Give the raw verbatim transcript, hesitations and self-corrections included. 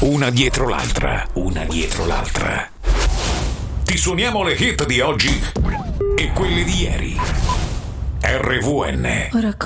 una dietro l'altra, una dietro l'altra. Ti suoniamo le hit di oggi e quelle di ieri. R V N. Ora